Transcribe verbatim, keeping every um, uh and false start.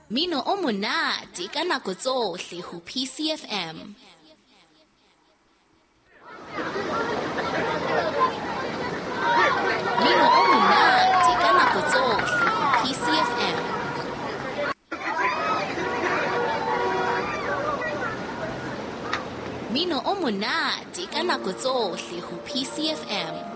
Mmino o monate ka nako tsohle ho P C F M. Mmino o monate ka nako tsohle ho P C F M. Mmino o monate ka nako tsohle ho P C F M.